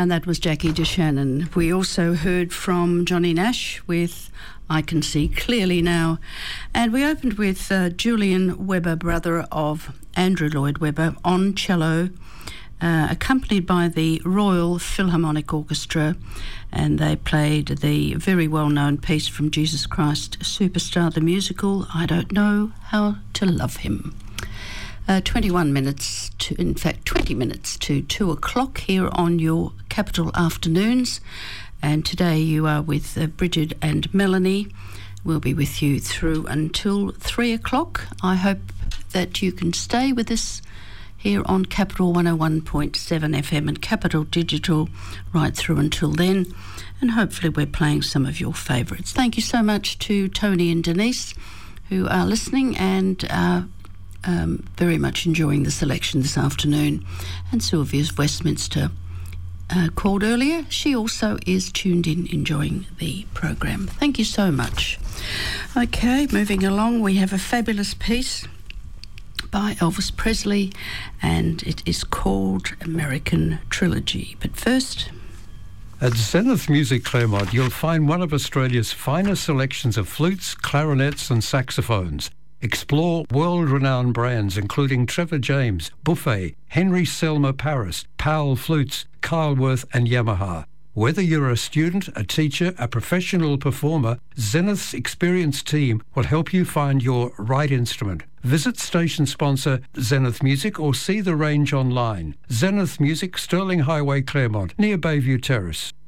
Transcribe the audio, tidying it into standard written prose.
And that was Jackie DeShannon. We also heard from Johnny Nash with I Can See Clearly Now. And we opened with Julian Webber, brother of Andrew Lloyd Webber, on cello, accompanied by the Royal Philharmonic Orchestra, and they played the very well-known piece from Jesus Christ Superstar, the musical, I Don't Know How to Love Him. 20 minutes to 2 o'clock here on your Capital Afternoons. And today you are with Bridget and Melanie. We'll be with you through until 3 o'clock. I hope that you can stay with us here on Capital 101.7 FM and Capital Digital right through until then. And hopefully we're playing some of your favourites. Thank you so much to Tony and Denise who are listening and very much enjoying the selection this afternoon. And Sylvia's Westminster called earlier. She also is tuned in, enjoying the program. Thank you so much. Okay, moving along, we have a fabulous piece by Elvis Presley, and it is called American Trilogy. But first, at Zenith Music Claremont, you'll find one of Australia's finest selections of flutes, clarinets and saxophones. Explore world-renowned brands including Trevor James, Buffet, Henry Selmer Paris, Powell Flutes, Kyleworth and Yamaha. Whether you're a student, a teacher, a professional performer, Zenith's experienced team will help you find your right instrument. Visit station sponsor Zenith Music or see the range online. Zenith Music, Stirling Highway, Claremont, near Bayview Terrace.